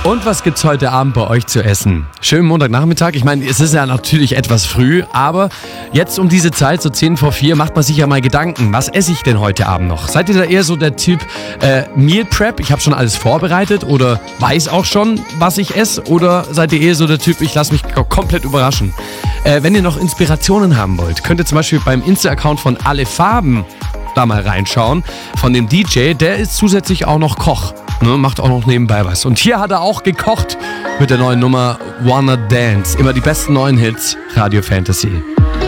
Und was gibt's heute Abend bei euch zu essen? Schönen Montagnachmittag. Ich meine, es ist ja natürlich etwas früh, aber jetzt um diese Zeit, so 10 vor 4, macht man sich ja mal Gedanken. Was esse ich denn heute Abend noch? Seid ihr da eher so der Typ Meal Prep? Ich habe schon alles vorbereitet oder weiß auch schon, was ich esse? Oder seid ihr eher so der Typ, ich lasse mich komplett überraschen? Wenn ihr noch Inspirationen haben wollt, könnt ihr zum Beispiel beim Insta-Account von Alle Farben da mal reinschauen. Von dem DJ, der ist zusätzlich auch noch Koch. Ne, macht auch noch nebenbei was. Und hier hat er auch gekocht mit der neuen Nummer Wanna Dance. Immer die besten neuen Hits, Radio Fantasy.